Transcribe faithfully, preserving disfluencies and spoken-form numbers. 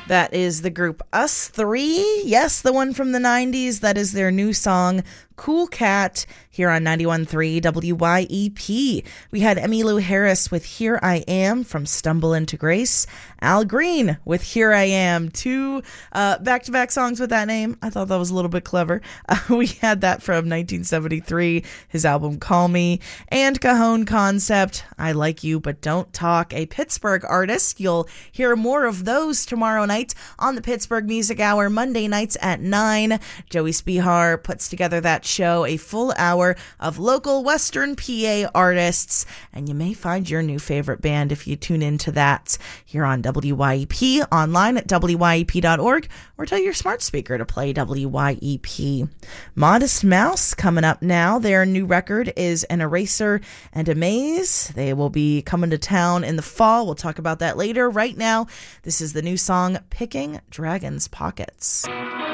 That is the group Us Three. Yes, the one from the nineties. That is their new song, Cool Cat, here on ninety-one point three W Y E P. We had Emmylou Harris with Here I Am from Stumble Into Grace. Al Green with Here I Am. Two uh, back-to-back songs with that name. I thought that was a little bit clever. Uh, we had that from nineteen seventy-three, his album Call Me. And Cajon Concept, I Like You But Don't Talk, a Pittsburgh artist. You'll hear more of those tomorrow night on the Pittsburgh Music Hour, Monday nights at nine. Joey Spihar puts together that show, a full hour of local Western P A artists, and you may find your new favorite band if you tune into that here on W Y E P, online at W Y E P dot org, or tell your smart speaker to play W Y E P. Modest Mouse coming up now. Their new record is An Eraser and a Maze. They will be coming to town in the fall. We'll talk about that later. Right now, this is the new song, Picking Dragon's Pockets.